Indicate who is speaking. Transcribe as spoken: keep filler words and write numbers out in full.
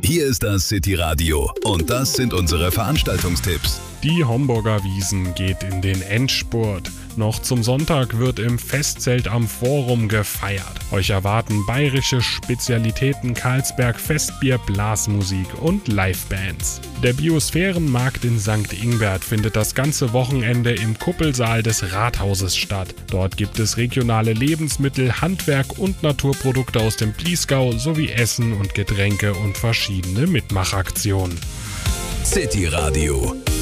Speaker 1: Hier ist das City Radio und das sind unsere Veranstaltungstipps.
Speaker 2: Die Homburger Wiesn geht in den Endspurt. Noch zum Sonntag wird im Festzelt am Forum gefeiert. Euch erwarten bayerische Spezialitäten, Carlsberg, Festbier, Blasmusik und Livebands. Der Biosphärenmarkt in Sankt Ingbert findet das ganze Wochenende im Kuppelsaal des Rathauses statt. Dort gibt es regionale Lebensmittel, Handwerk und Naturprodukte aus dem Bliesgau sowie Essen und Getränke und verschiedene Mitmachaktionen.
Speaker 1: City Radio.